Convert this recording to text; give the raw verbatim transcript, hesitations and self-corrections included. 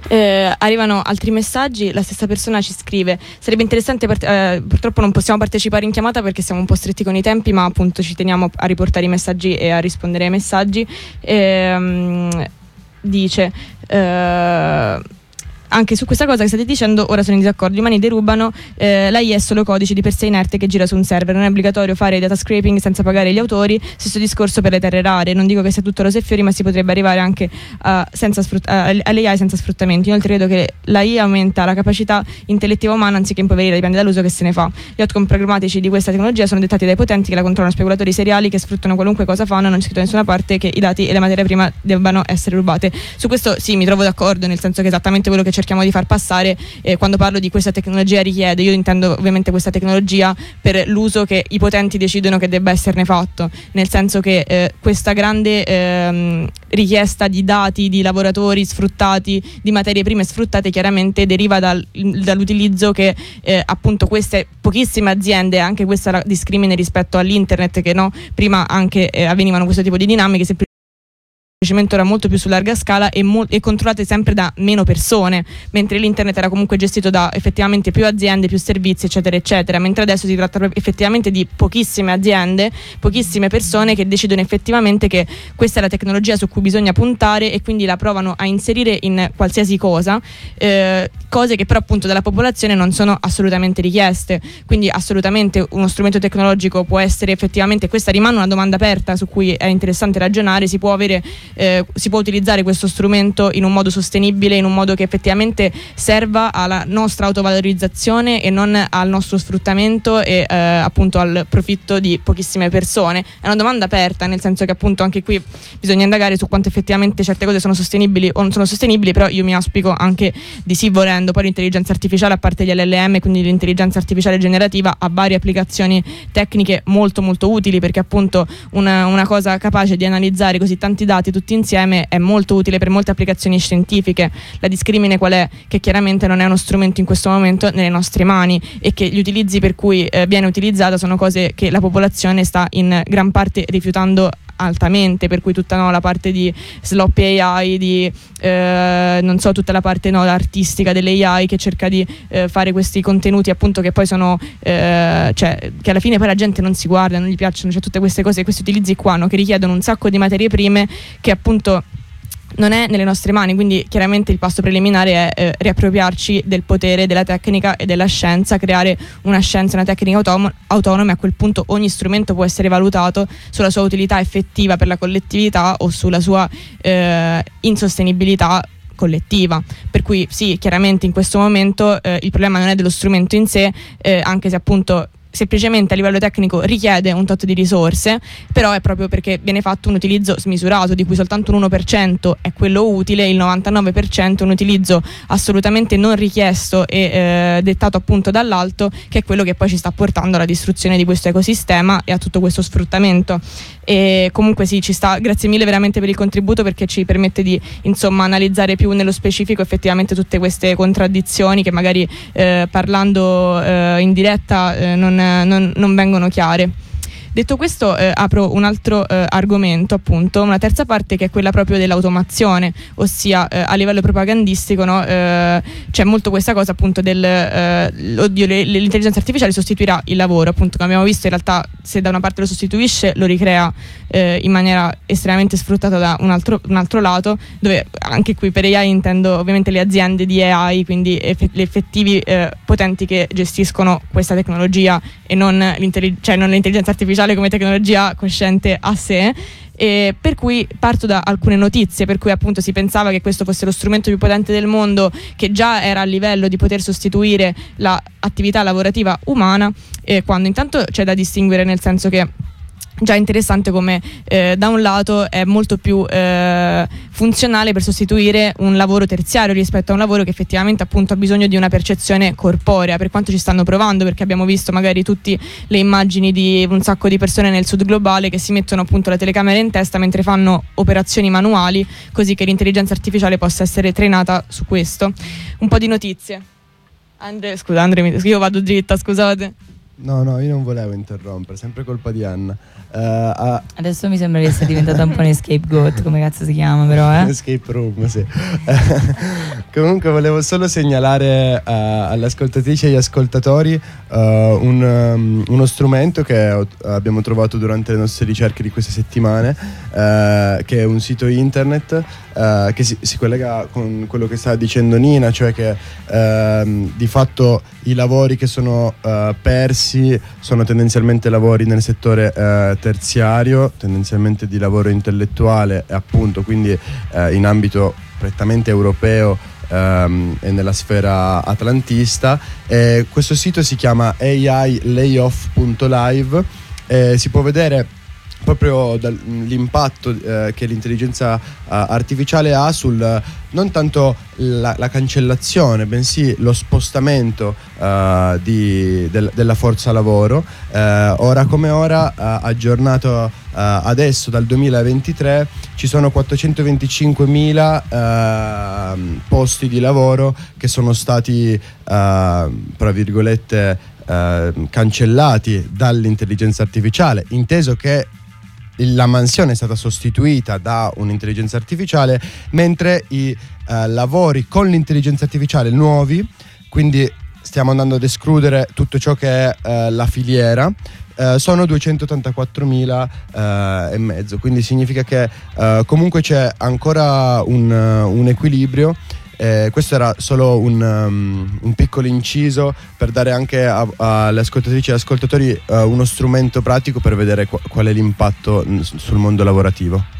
Eh, arrivano altri messaggi, la stessa persona ci scrive: sarebbe interessante, part- eh, purtroppo non possiamo partecipare in chiamata perché siamo un po' stretti con i tempi, ma appunto ci teniamo a riportare i messaggi e a rispondere ai messaggi. Eh, dice eh, anche su questa cosa che state dicendo, ora sono in disaccordo. Gli umani derubano, eh, l'A I è solo codice di per sé inerte che gira su un server, non è obbligatorio fare data scraping senza pagare gli autori. Stesso discorso per le terre rare, non dico che sia tutto rose e fiori, ma si potrebbe arrivare anche a, senza sfrut- a, alle A I senza sfruttamento. Inoltre credo che l'A I aumenta la capacità intellettiva umana anziché impoverire, dipende dall'uso che se ne fa. Gli outcome programmatici di questa tecnologia sono dettati dai potenti che la controllano, speculatori seriali che sfruttano qualunque cosa fanno. Non c'è scritto da nessuna parte che i dati e la materia prima debbano essere rubate. Su questo sì, mi trovo d'accordo, nel senso che è esattamente quello che cerchiamo di far passare. Eh, quando parlo di questa tecnologia richiede, io intendo ovviamente questa tecnologia per l'uso che i potenti decidono che debba esserne fatto, nel senso che eh, questa grande ehm, richiesta di dati, di lavoratori sfruttati, di materie prime sfruttate, chiaramente deriva dal, dall'utilizzo che eh, appunto queste pochissime aziende, anche questa la discrimine rispetto all'internet, che no, prima anche eh, avvenivano questo tipo di dinamiche, semplicemente ora molto più su larga scala e, mo- e controllate sempre da meno persone, mentre l'internet era comunque gestito da effettivamente più aziende, più servizi, eccetera eccetera, mentre adesso si tratta effettivamente di pochissime aziende, pochissime persone che decidono effettivamente che questa è la tecnologia su cui bisogna puntare e quindi la provano a inserire in qualsiasi cosa, eh, cose che però appunto dalla popolazione non sono assolutamente richieste. Quindi assolutamente uno strumento tecnologico può essere effettivamente, questa rimane una domanda aperta su cui è interessante ragionare, si può avere Eh, si può utilizzare questo strumento in un modo sostenibile, in un modo che effettivamente serva alla nostra autovalorizzazione e non al nostro sfruttamento e eh, appunto al profitto di pochissime persone. È una domanda aperta, nel senso che appunto anche qui bisogna indagare su quanto effettivamente certe cose sono sostenibili o non sono sostenibili, però io mi auspico anche di sì, volendo. Poi l'intelligenza artificiale, a parte gli L L M, quindi l'intelligenza artificiale generativa, ha varie applicazioni tecniche molto molto utili, perché appunto una, una cosa capace di analizzare così tanti dati tutti insieme è molto utile per molte applicazioni scientifiche. La discrimine qual è? Che chiaramente non è uno strumento in questo momento nelle nostre mani e che gli utilizzi per cui eh, viene utilizzata sono cose che la popolazione sta in gran parte rifiutando altamente, per cui tutta no, la parte di sloppy A I, di eh, non so, tutta la parte no, artistica delle A I che cerca di eh, fare questi contenuti appunto che poi sono eh, cioè che alla fine poi la gente non si guarda, non gli piacciono, cioè tutte queste cose, questi utilizzi qua no, che richiedono un sacco di materie prime che appunto non è nelle nostre mani. Quindi chiaramente il passo preliminare è eh, riappropriarci del potere della tecnica e della scienza, creare una scienza, una tecnica autom- autonoma, e a quel punto ogni strumento può essere valutato sulla sua utilità effettiva per la collettività o sulla sua eh, insostenibilità collettiva. Per cui sì, chiaramente in questo momento eh, il problema non è dello strumento in sé, eh, anche se appunto semplicemente a livello tecnico richiede un tot di risorse, però è proprio perché viene fatto un utilizzo smisurato, di cui soltanto un uno per cento è quello utile, il novantanove per cento è un utilizzo assolutamente non richiesto e eh, dettato appunto dall'alto, che è quello che poi ci sta portando alla distruzione di questo ecosistema e a tutto questo sfruttamento. E comunque sì, ci sta, grazie mille veramente per il contributo, perché ci permette di insomma analizzare più nello specifico effettivamente tutte queste contraddizioni che magari eh, parlando eh, in diretta eh, non Non, non vengono chiare. Detto questo, eh, apro un altro eh, argomento, appunto, una terza parte, che è quella proprio dell'automazione, ossia eh, a livello propagandistico no, eh, c'è molto questa cosa appunto del eh, oddio, le, l'intelligenza artificiale sostituirà il lavoro, appunto, come abbiamo visto. In realtà se da una parte lo sostituisce, lo ricrea eh, in maniera estremamente sfruttata da un altro, un altro lato, dove anche qui per A I intendo ovviamente le aziende di A I, quindi eff- gli effettivi eh, potenti che gestiscono questa tecnologia e non, l'intellig- cioè non l'intelligenza artificiale come tecnologia cosciente a sé. E per cui parto da alcune notizie per cui appunto si pensava che questo fosse lo strumento più potente del mondo, che già era a livello di poter sostituire l'attività lavorativa umana, eh, quando intanto c'è da distinguere, nel senso che già interessante come eh, da un lato è molto più eh, funzionale per sostituire un lavoro terziario rispetto a un lavoro che effettivamente appunto ha bisogno di una percezione corporea, per quanto ci stanno provando, perché abbiamo visto magari tutte le immagini di un sacco di persone nel sud globale che si mettono appunto la telecamera in testa mentre fanno operazioni manuali, così che l'intelligenza artificiale possa essere trainata su questo. Un po' di notizie. Andre, scusa Andre, io vado dritta, scusate. No, no, io non volevo interrompere, sempre colpa di Anna. Uh, uh, Adesso mi sembra che sia diventata un po' un scapegoat, come cazzo si chiama però, eh? Escape room, sì. Comunque volevo solo segnalare uh, alle ascoltatrici e agli ascoltatori uh, un, um, uno strumento che ho, abbiamo trovato durante le nostre ricerche di queste settimane, uh, che è un sito internet uh, che si, si collega con quello che sta dicendo Nina, cioè che uh, di fatto i lavori che sono uh, persi sono tendenzialmente lavori nel settore uh, terziario, tendenzialmente di lavoro intellettuale, e appunto quindi uh, in ambito prettamente europeo um, e nella sfera atlantista. E questo sito si chiama a i layoff punto live e si può vedere proprio dall'impatto eh, che l'intelligenza uh, artificiale ha sul non tanto la, la cancellazione, bensì lo spostamento uh, di, del, della forza lavoro. Uh, ora come ora, uh, aggiornato uh, adesso dal duemilaventitré, ci sono quattrocentoventicinquemila uh, posti di lavoro che sono stati, uh, tra virgolette, uh, cancellati dall'intelligenza artificiale, inteso che la mansione è stata sostituita da un'intelligenza artificiale, mentre i eh, lavori con l'intelligenza artificiale nuovi, quindi stiamo andando ad escludere tutto ciò che è eh, la filiera, eh, sono duecentottantaquattromila eh, e mezzo, quindi significa che eh, comunque c'è ancora un, un equilibrio. Eh, questo era solo un, um, un piccolo inciso per dare anche a, a, alle ascoltatrici e agli ascoltatori uh, uno strumento pratico per vedere qu- qual è l'impatto n- sul mondo lavorativo.